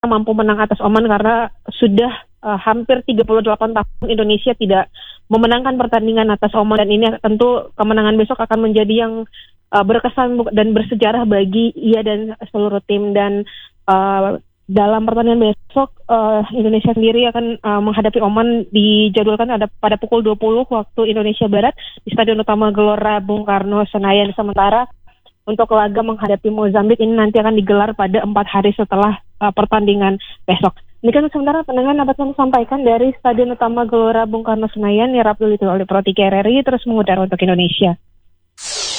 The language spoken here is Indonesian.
mampu menang atas Oman karena sudah hampir 38 tahun Indonesia tidak memenangkan pertandingan atas Oman, dan ini tentu kemenangan besok akan menjadi yang berkesan dan bersejarah bagi ia dan seluruh tim. Dan dalam pertandingan besok Indonesia sendiri akan menghadapi Oman, dijadwalkan ada pada pukul 20 waktu Indonesia Barat di Stadion Utama Gelora Bung Karno Senayan. Sementara untuk laga menghadapi Mozambik ini nanti akan digelar pada 4 hari setelah pertandingan besok. Ini kan sementara pendengar dapat kami sampaikan dari Stadion Utama Gelora Bung Karno Senayan, Nirap dulu oleh Pro 3 RRI terus mengudara untuk Indonesia.